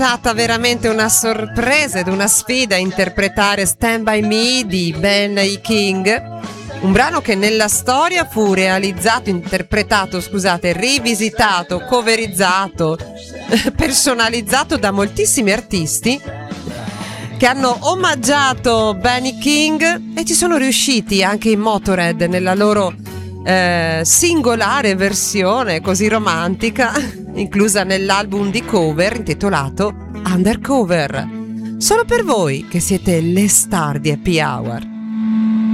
stata veramente una sorpresa ed una sfida interpretare Stand By Me di Ben E. King, un brano che nella storia fu rivisitato, coverizzato, personalizzato da moltissimi artisti che hanno omaggiato Benny King e ci sono riusciti anche i Motörhead nella loro singolare versione così romantica, inclusa nell'album di cover intitolato Undercover. Solo per voi che siete le star di Happy Hour.